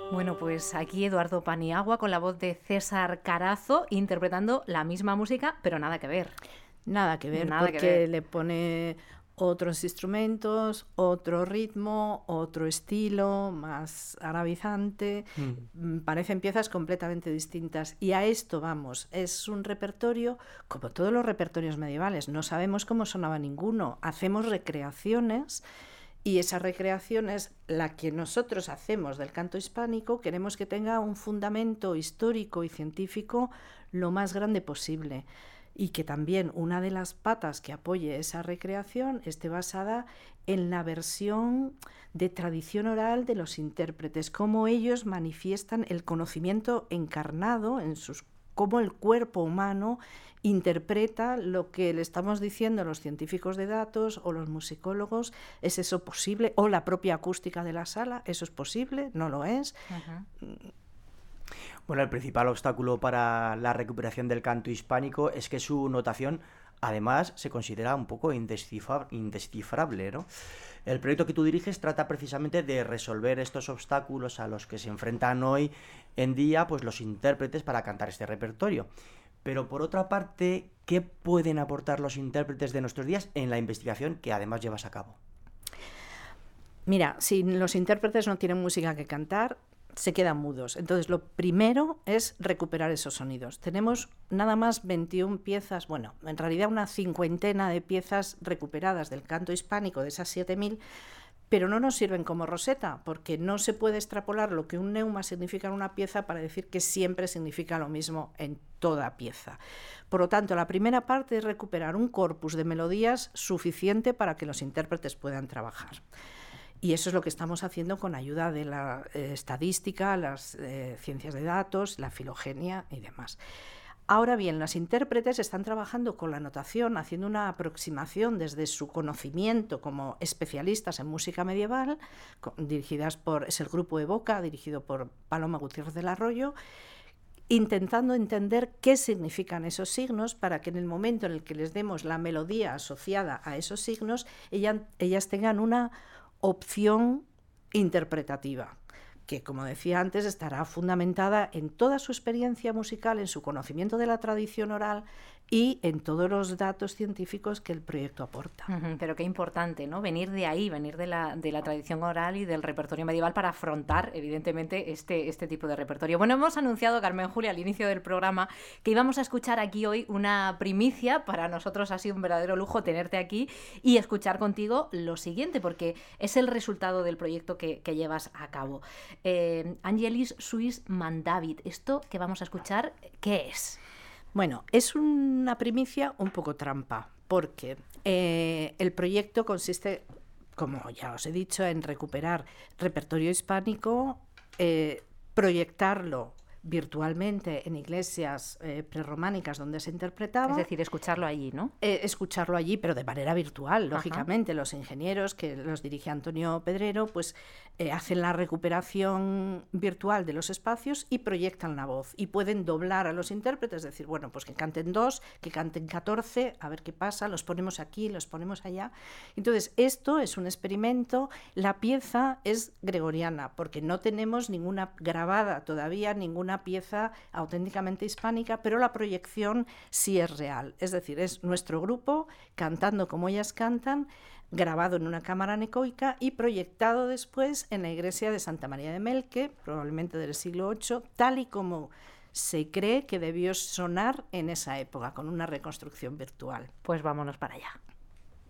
Bueno, pues aquí Eduardo Paniagua con la voz de César Carazo interpretando la misma música, pero nada que ver. Nada que ver, Nada que porque ver. le pone otros instrumentos, otro ritmo, otro estilo más arabizante. Parecen piezas completamente distintas. Y a esto vamos, es un repertorio, como todos los repertorios medievales, no sabemos cómo sonaba ninguno. Hacemos recreaciones. Y esa recreación es la que nosotros hacemos del canto hispánico. Queremos que tenga un fundamento histórico y científico lo más grande posible. Y que también una de las patas que apoye esa recreación esté basada en la versión de tradición oral de los intérpretes, cómo ellos manifiestan el conocimiento encarnado en sus cómo el cuerpo humano interpreta lo que le estamos diciendo los científicos de datos o los musicólogos. ¿Es eso posible? ¿O la propia acústica de la sala? ¿Eso es posible? ¿No lo es? Bueno, el principal obstáculo para la recuperación del canto hispánico es que su notación, además, se considera un poco indescifrable, ¿no? El proyecto que tú diriges trata precisamente de resolver estos obstáculos a los que se enfrentan hoy en día pues, los intérpretes para cantar este repertorio. Pero por otra parte, ¿qué pueden aportar los intérpretes de nuestros días en la investigación que además llevas a cabo? Mira, si los intérpretes no tienen música que cantar, se quedan mudos. Entonces, lo primero es recuperar esos sonidos. Tenemos nada más 21 piezas, bueno, en realidad una cincuentena de piezas recuperadas del canto hispánico, de esas 7000, pero no nos sirven como roseta, porque no se puede extrapolar lo que un neuma significa en una pieza para decir que siempre significa lo mismo en toda pieza. Por lo tanto, la primera parte es recuperar un corpus de melodías suficiente para que los intérpretes puedan trabajar. Y eso es lo que estamos haciendo con ayuda de la estadística, las ciencias de datos, la filogenia y demás. Ahora bien, los intérpretes están trabajando con la notación, haciendo una aproximación desde su conocimiento como especialistas en música medieval, es el grupo Evoca, dirigido por Paloma Gutiérrez del Arroyo, intentando entender qué significan esos signos para que en el momento en el que les demos la melodía asociada a esos signos, ellas tengan una opción interpretativa, que, como decía antes, estará fundamentada en toda su experiencia musical, en su conocimiento de la tradición oral y en todos los datos científicos que el proyecto aporta. Pero qué importante, ¿no? Venir de ahí, venir de la tradición oral y del repertorio medieval para afrontar, evidentemente, este tipo de repertorio. Bueno, hemos anunciado, Carmen Julia, al inicio del programa, que íbamos a escuchar aquí hoy una primicia. Para nosotros ha sido un verdadero lujo tenerte aquí y escuchar contigo lo siguiente, porque es el resultado del proyecto que llevas a cabo. Angelis suis mandavit. Esto que vamos a escuchar, ¿qué es? Bueno, es una primicia un poco trampa, porque el proyecto consiste, como ya os he dicho, en recuperar repertorio hispánico, proyectarlo virtualmente en iglesias prerrománicas donde se interpretaba. Es decir, escucharlo allí, ¿no? Escucharlo allí, pero de manera virtual, lógicamente. Los ingenieros, que los dirige Antonio Pedrero, pues hacen la recuperación virtual de los espacios y proyectan la voz. Y pueden doblar a los intérpretes, decir, bueno, pues que canten 2, que canten 14, a ver qué pasa, los ponemos aquí, los ponemos allá. Entonces, esto es un experimento. La pieza es gregoriana, porque no tenemos ninguna grabada todavía, ninguna pieza auténticamente hispánica, pero la proyección sí es real. Es decir, es nuestro grupo cantando como ellas cantan, grabado en una cámara anecoica y proyectado después en la iglesia de Santa María de Melque, probablemente del siglo VIII, tal y como se cree que debió sonar en esa época, con una reconstrucción virtual. Pues vámonos para allá.